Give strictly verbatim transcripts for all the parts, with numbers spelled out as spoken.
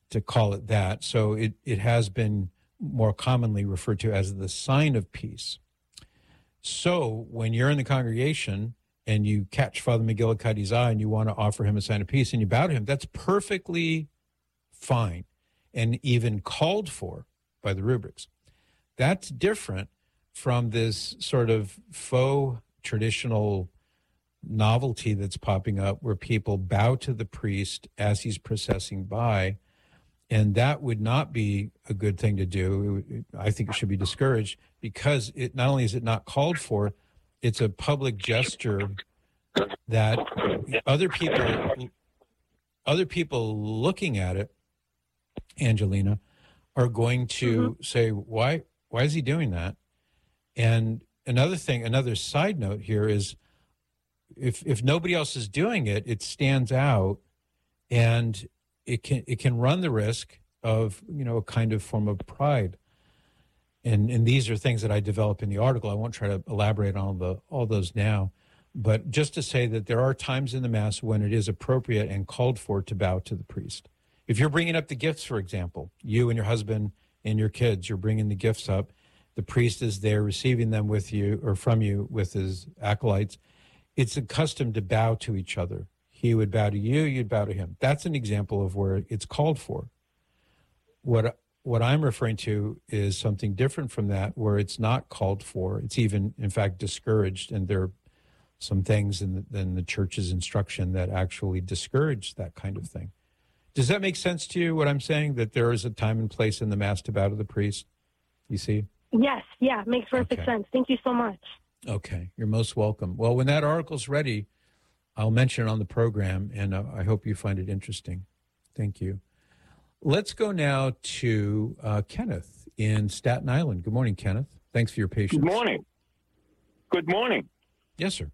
to call it that. So it, it has been more commonly referred to as the sign of peace. So when you're in the congregation and you catch Father McGillicuddy's eye and you want to offer him a sign of peace and you bow to him, that's perfectly fine and even called for by the rubrics. That's different from this sort of faux traditional novelty that's popping up where people bow to the priest as he's processing by, and that would not be a good thing to do. It, it, I think it should be discouraged because it not only is it not called for, it's a public gesture that other people, other people looking at it, Angelina, are going to mm-hmm. say, why, why is he doing that? And another thing, another side note here is if, if nobody else is doing it, it stands out and it can, it can run the risk of, you know, a kind of form of pride. And, and these are things that I develop in the article. I won't try to elaborate on the, all those now, but just to say that there are times in the Mass when it is appropriate and called for to bow to the priest. If you're bringing up the gifts, for example, you and your husband and your kids, you're bringing the gifts up, the priest is there receiving them with you or from you with his acolytes. It's a custom to bow to each other. He would bow to you, you'd bow to him. That's an example of where it's called for. What what I'm referring to is something different from that, where it's not called for. It's even, in fact, discouraged, and there are some things in the, in the church's instruction that actually discourage that kind of thing. Does that make sense to you, what I'm saying, that there is a time and place in the Mass to bow to the priest? You see? Yes, yeah, makes perfect okay. sense. Thank you so much. Okay, you're most welcome. Well, when that article's ready, I'll mention it on the program, and uh, I hope you find it interesting. Thank you. Let's go now to uh, Kenneth in Staten Island. Good morning, Kenneth. Thanks for your patience. Good morning. Good morning. Yes, sir.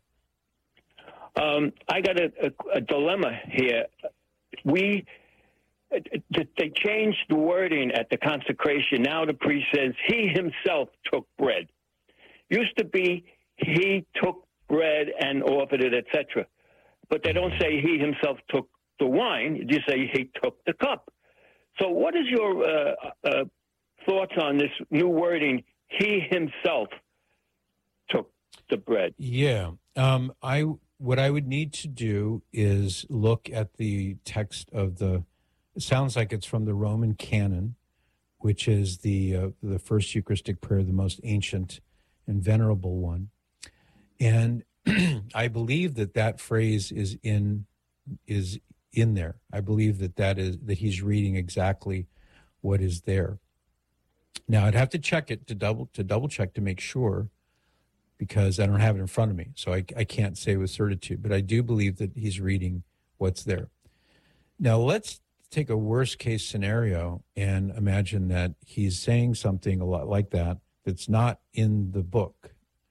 Um, I got a, a, a dilemma here. We they changed the wording at the consecration. Now the priest says he himself took bread. Used to be he took bread and offered it, et cetera. But they don't say he himself took the wine. You just say he took the cup. So what is your uh, uh, thoughts on this new wording, he himself took the bread? Yeah. Um, I what I would need to do is look at the text of the, it sounds like it's from the Roman canon, which is the uh, the first Eucharistic prayer, the most ancient and venerable one. And I believe that that phrase is in is in there. I believe that that is that he's reading exactly what is there. Now I'd have to check it to double to double check to make sure, because I don't have it in front of me, so I, I can't say with certitude. But I do believe that he's reading what's there. Now let's take a worst case scenario and imagine that he's saying something a lot like that that's not in the book.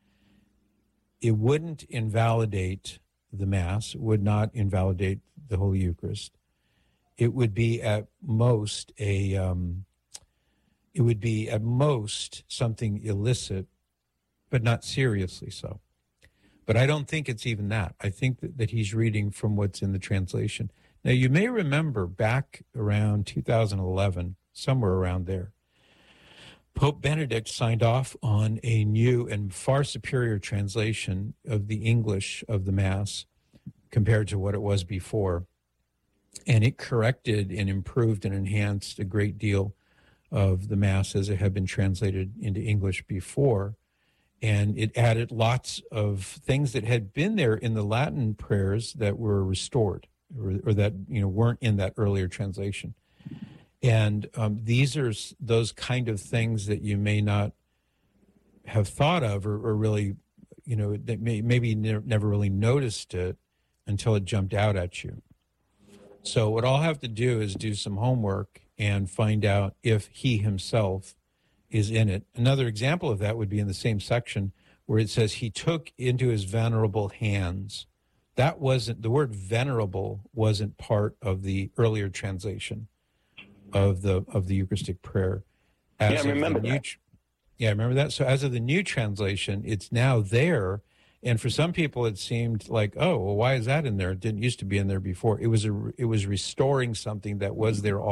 It wouldn't invalidate the Mass, would not invalidate the Holy Eucharist. It would be at most a, um, it would be at most something illicit, but not seriously so. But I don't think it's even that. I think that, that he's reading from what's in the translation. Now, you may remember back around two thousand eleven, somewhere around there, Pope Benedict signed off on a new and far superior translation of the English of the Mass compared to what it was before. And it corrected and improved and enhanced a great deal of the Mass as it had been translated into English before. And it added lots of things that had been there in the Latin prayers that were restored, or, or that, you know, weren't in that earlier translation. And um, these are those kind of things that you may not have thought of, or, or really, you know, that may, maybe you ne- never really noticed it until it jumped out at you. So what I'll have to do is do some homework and find out if he himself is in it. Another example of that would be in the same section where it says he took into his venerable hands. That wasn't, the word venerable wasn't part of the earlier translation of the of the Eucharistic prayer. As yeah, I remember new, that. Yeah, remember that? So as of the new translation, it's now there. And for some people, it seemed like, oh, well, why is that in there? It didn't used to be in there before. It was a, it was restoring something that was there